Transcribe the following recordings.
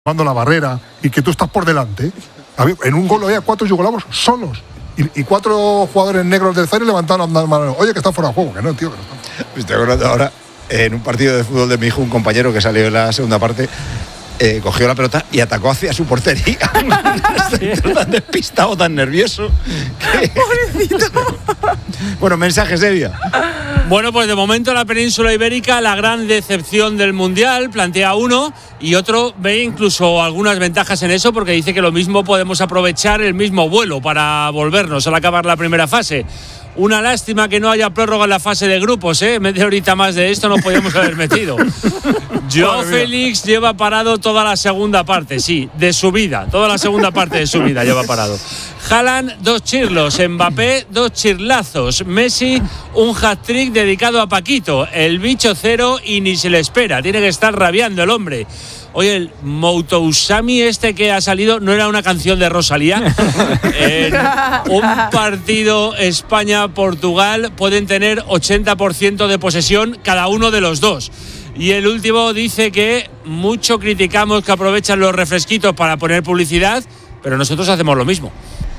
Tomando la barrera y que tú estás por delante. En un gol había 4 yugoslavos solos y 4 jugadores negros del Zaire levantaron la mano. Oye, que está fuera de juego, que no, tío, que no está. Me estoy acordando ahora, en un partido de fútbol de mi hijo, un compañero que salió en la segunda parte cogió la pelota y atacó hacia su portería. Tan despistado, tan nervioso. Pobrecito. Bueno, mensajes, Evia. Bueno, pues de momento la península ibérica, la gran decepción del Mundial, plantea uno, y otro ve incluso algunas ventajas en eso, porque dice que lo mismo podemos aprovechar el mismo vuelo para volvernos al acabar la primera fase. Una lástima que no haya prórroga en la fase de grupos, media horita más de esto nos podíamos haber metido. Joao Félix lleva parado toda la segunda parte, sí, de su vida, toda la segunda parte de su vida lleva parado. Haaland, 2 chirlos, Mbappé, 2 chirlazos, Messi, un hat-trick dedicado a Paquito, el bicho 0 y ni se le espera, tiene que estar rabiando el hombre. Oye, el Moutousami este que ha salido no era una canción de Rosalía. En un partido España-Portugal pueden tener 80% de posesión cada uno de los dos. Y el último dice que mucho criticamos que aprovechan los refresquitos para poner publicidad, pero nosotros hacemos lo mismo.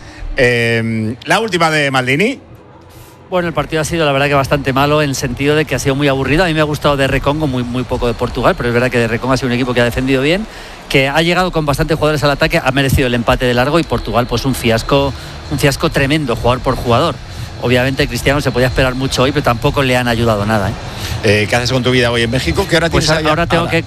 La última de Maldini. Bueno, el partido ha sido la verdad que bastante malo en el sentido de que ha sido muy aburrido. A mí me ha gustado de Recongo, muy poco de Portugal, pero es verdad que de Recongo ha sido un equipo que ha defendido bien, que ha llegado con bastantes jugadores al ataque, ha merecido el empate de largo, y Portugal pues un fiasco tremendo, jugador por jugador. Obviamente Cristiano se podía esperar mucho hoy, pero tampoco le han ayudado nada. ¿Qué haces con tu vida hoy en México? ¿Qué hora pues tienes allá?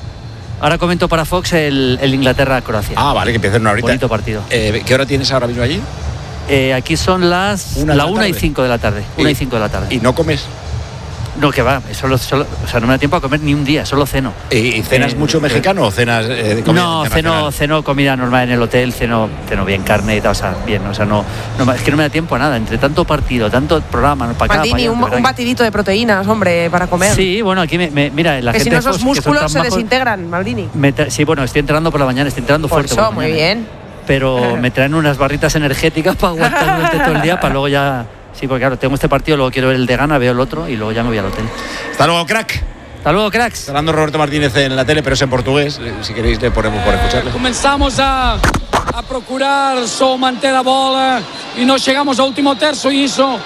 Ahora comento para Fox el Inglaterra-Croacia. Ah, vale, que empieza en una horita. Bonito partido. ¿Qué hora tienes ahora mismo allí? Aquí son las 1:05 de la tarde. 1:05 de la tarde. ¿Y no comes? No, que va, o sea, no me da tiempo a comer ni un día, solo ceno. ¿Y cenas mucho mexicano o cenas de comida internacional? No, ceno comida normal en el hotel, ceno bien carne y tal, o sea, bien, o sea, no, es que no me da tiempo a nada, entre tanto partido, tanto programa, para acá, Maldini, un batidito de proteínas, hombre, para comer. Sí, bueno, aquí mira, la que gente... si no esos músculos se desintegran, Maldini. Sí, bueno, estoy entrenando por la mañana, estoy entrenando por fuerte. Eso, muy bien. Pero me traen unas barritas energéticas para aguantar durante todo el día, para luego ya... Sí, porque claro, tengo este partido, luego quiero ver el de Ghana, veo el otro y luego ya me voy al hotel. Hasta luego, crack. Hasta luego, cracks. Está hablando Roberto Martínez en la tele, pero es en portugués. Si queréis le ponemos por escucharle. Comenzamos a procurar só manter a bola e nós chegamos ao último terço e isso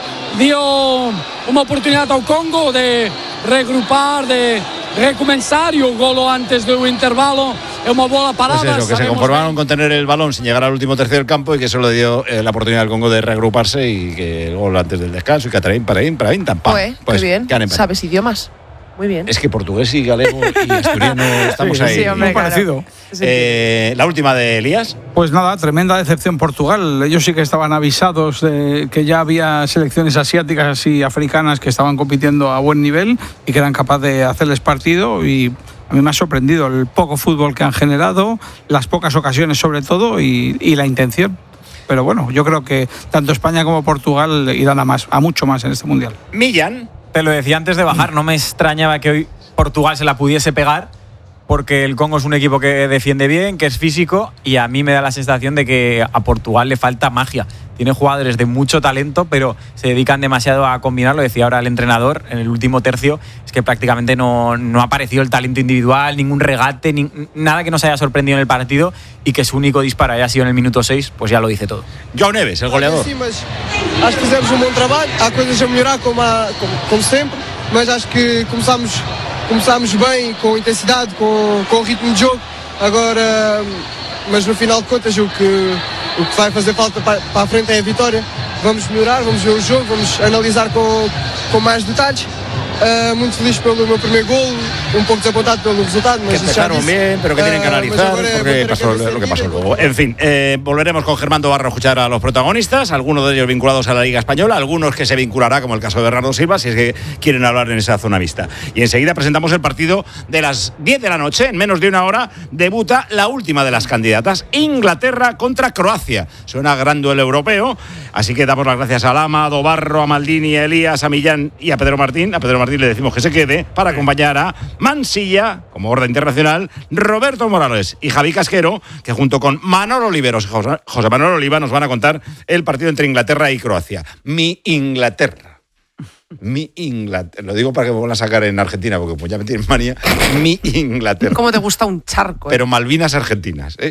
dio uma oportunidade ao Congo de regrupar, de recomeçar e o golo antes do intervalo é uma bola parada. Pues eso, que se conformaron con tener el balón sin llegar al último tercio del campo y que eso le dio la oportunidad al Congo de reagruparse y que el gol antes del descanso y Cataraín, tan pam. Pues qué bien, sabes idiomas. Muy bien. Es que portugués y galego y asturiano estamos ahí. Sí, hombre, muy parecido. Claro. La última de Elías. Pues nada, tremenda decepción Portugal. Ellos sí que estaban avisados de que ya había selecciones asiáticas y africanas que estaban compitiendo a buen nivel y que eran capaces de hacerles partido, y a mí me ha sorprendido el poco fútbol que han generado, las pocas ocasiones sobre todo y la intención. Pero bueno, yo creo que tanto España como Portugal irán a mucho más en este Mundial. Millán. Te lo decía antes de bajar, no me extrañaba que hoy Portugal se la pudiese pegar, porque el Congo es un equipo que defiende bien, que es físico, y a mí me da la sensación de que a Portugal le falta magia. Tiene jugadores de mucho talento, pero se dedican demasiado a combinarlo. Decía ahora el entrenador en el último tercio, es que prácticamente no ha aparecido el talento individual, ningún regate, nada que nos haya sorprendido en el partido, y que su único disparo haya sido en el minuto 6, pues ya lo dice todo. João Neves, el goleador. Sim, mas acho que fizemos bom trabalho, há coisas a melhorar como sempre, mas acho que começámos bem, com intensidade, com ritmo de jogo. Agora, mas no final de contas o que vai fazer falta para a frente é a vitória. Vamos melhorar, vamos ver o jogo, vamos analisar com mais detalles. Muy feliz por mi primer gol, un poco desapontado por el resultado. Que empezaron bien, pero que tienen que analizar porque pasó lo que pasó luego. En fin, volveremos con Germán Dobarro a escuchar a los protagonistas, algunos de ellos vinculados a la Liga Española, algunos que se vinculará, como el caso de Bernardo Silva, si es que quieren hablar en esa zona mixta. Y enseguida presentamos el partido de las 10 de la noche, en menos de una hora, debuta la última de las candidatas, Inglaterra contra Croacia. Suena gran duelo europeo, así que damos las gracias a Lama, a Dobarro, a Maldini, a Elías, a Millán y a Pedro Martín. A Pedro Martín le decimos que se quede para acompañar a Mansilla, como orden internacional, Roberto Morales y Javi Casquero, que junto con Manolo Oliveros y José Manuel Oliva nos van a contar el partido entre Inglaterra y Croacia. Mi Inglaterra. Mi Inglaterra. Lo digo para que me vuelvan a sacar en Argentina, porque pues ya me tienen manía. Mi Inglaterra. ¿Cómo te gusta un charco? Pero Malvinas argentinas.